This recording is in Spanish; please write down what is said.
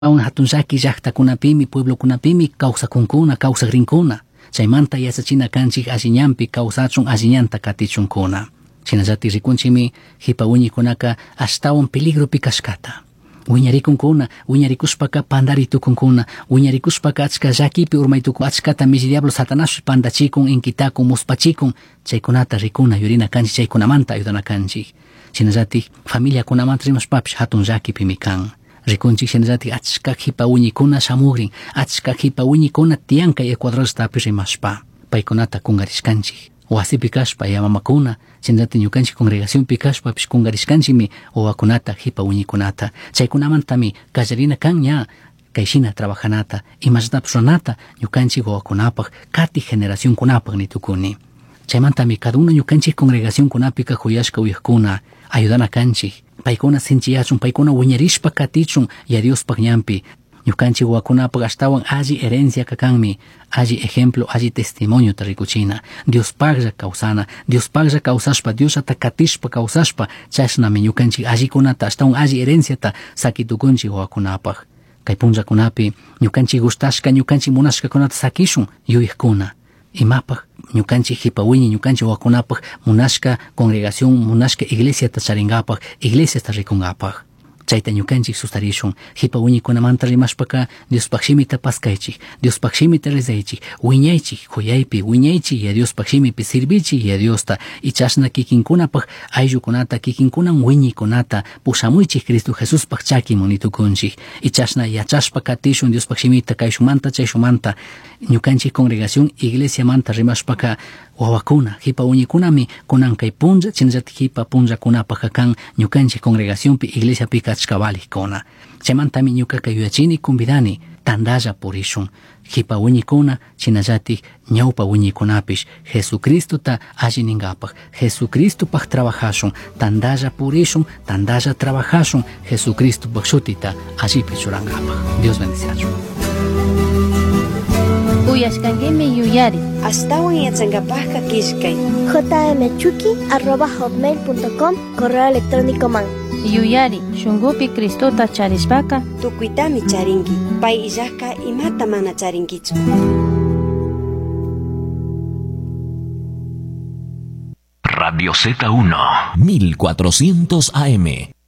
aún hatunshaki llaqtakunapimi pueblokunapimi kawsakunkuna kawsaqrinkuna chaymanta yasachina kanchik alliñanpi kawsachun alliñanta katichunkuna chinallatik rikunchimi hipa wiñikunaka ashtawan peligropi kashkata wiñarikunkuna wiñarikushpaka pandaritukunkuna wiñarikushpaka achka llakipi urmaytukun achkata mishi diablo satanás pandachikun inkitakun muspachikun chaykunata rikuna yurina kanchik chaykunamanta ayudana kanchik chinallatik familiakunamanta rimashpapish hatun llakipimi kan rikunchik shinallatik achka hipa wiñikuna shamugrin achka hipa wiñikuna tiyankay Ecuadorstapi rimashpa paykunata kungarishkanchik wasipi kashpa yamamakuna shinallatik ñukanchik congregacionpi kashpapish kungarishkanchikmi wawakunata hipa wiñikunata chaykunamantami kallarina kan ña kayshina trabajanata imashtapish runata ñukanchik wawakunapaq kati generacionkunapaq nitukuni chaymantami cada uno ñukanchik congregacionkunapi kakuyashka uyakuna ayudana kanchik paykuna sinchiyachun paykuna wiñarishpa katichun ya Diospaq ñanpi ñukanchik wawakunapaq ashtawan alli herencia kakanmi alli ejemplo alli testimonio rikuchina Diospaqlla kawsana Diospaqlla kawsashpa Diosata katishpa kawsashpa chashnami ñukanchik allikunata ashtawan alli herenciata sakitukunchik wawakunapaq kay punllakunapi ñukanchik gustashka ñukanchik munashkakunata sakishun yuyikkuna imapaq ñukanchik hipa wiñi ñukanchik wawakunapaq munashka congregación munashka iglesiata charingapaq iglesiasta rikungapaq chayta ñukanchik sustarishun hipa wiñikunamanta rimashpaka Diospaq shimita paskaychik Diospaq shimita rizaychik wiñaychik khuyaypi wiñaychik ya Diospaq shimipi sirbichik ya Diosta y chashna kikinkunapaq ayllukunata kikinkunan wiñikunata pushamuychik Cristo Jesuspaq chakimun nitukunchik y chashna yachashpa katishun Diospaq shimita kayshumanta chayshumanta ñukanchik congregación iglesiamanta rimashpaka wawakuna hipa wiñikunami kunan kay punlla chinallatik hipa punllakunapaq kan ñukanchik congregacionpi iglesiapi kachka valikuna chaymantami ñukaka yuyachini convidani tandalla purishun hipa wiñikuna chinallatik ñawpa wiñikunapish Jesucristota alli ninkapaq Jesucristopaq trabajashun tandalla purishun tandalla trabajashun Jesucristopaq shutita allipi churankapaq Dios bendiciachun. Uyashkankimi yuyari astawan yachankapaqqa kishkay jmchuki@hotmail.com correo electrónico man yuyari shungupi Cristota charishpaka tukuytami charinki pay illaqqa imata mana charinkichu. Radio Z1 1400 AM